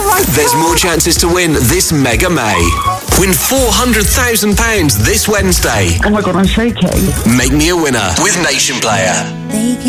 my God. There's more chances to win this Mega May. Win £400,000 this Wednesday. Oh my God, I'm shaking. Make me a winner with Nation Player.